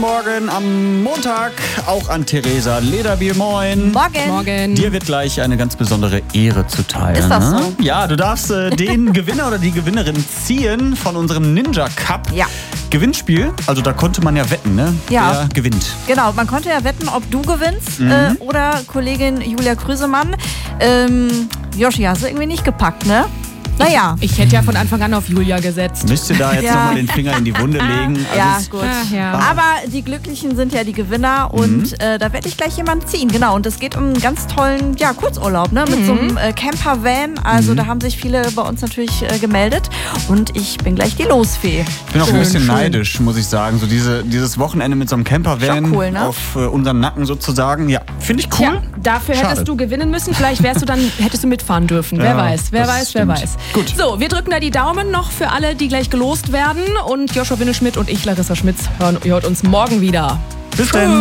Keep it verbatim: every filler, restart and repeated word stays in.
Morgen am Montag auch an Theresa Lederbiel. Moin. Morgen. Morgen. Dir wird gleich eine ganz besondere Ehre zuteil. Ist das ne? so? Ja, du darfst äh, den Gewinner oder die Gewinnerin ziehen von unserem Ninja Cup. Ja. Gewinnspiel, also da konnte man ja wetten, ne? Ja. Wer gewinnt. Genau, man konnte ja wetten, ob du gewinnst Mhm. äh, oder Kollegin Julia Krüsemann. Ähm, Joshi, hast du irgendwie nicht gepackt, ne? Naja. Ich hätte ja von Anfang an auf Julia gesetzt. Müsst ihr da jetzt Ja. nochmal den Finger in die Wunde legen? Ja, Also gut. Ach, ja. Aber die Glücklichen sind ja die Gewinner und äh, da werde ich gleich jemanden ziehen. Genau, und es geht um einen ganz tollen ja, Kurzurlaub ne? mit so einem äh, Camper-Van. Also da haben sich viele bei uns natürlich äh, gemeldet und ich bin gleich die Losfee. ich bin auch Schön, ein bisschen schön. neidisch, muss ich sagen. So diese, dieses Wochenende mit so einem Campervan Schon cool, ne? auf äh, unserem Nacken sozusagen. Ja, finde ich cool. Tja, dafür Schade. hättest du gewinnen müssen. Vielleicht wärst du dann, hättest du mitfahren dürfen. Ja, wer weiß, wer das weiß, stimmt. wer weiß. Gut. So, wir drücken da die Daumen noch für alle, die gleich gelost werden. Und Joshua Winneschmidt und ich, Larissa Schmitz, hören, ihr hört uns morgen wieder. Bis dann.